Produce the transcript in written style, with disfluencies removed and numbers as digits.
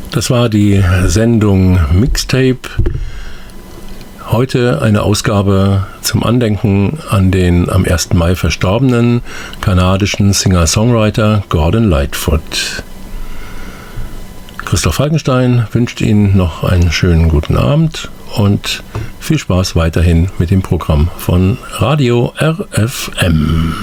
Das war die Sendung Mixtape. Heute eine Ausgabe zum Andenken an den am 1. Mai verstorbenen kanadischen Singer-Songwriter Gordon Lightfoot. Christoph Falkenstein wünscht Ihnen noch einen schönen guten Abend und viel Spaß weiterhin mit dem Programm von Radio RFM.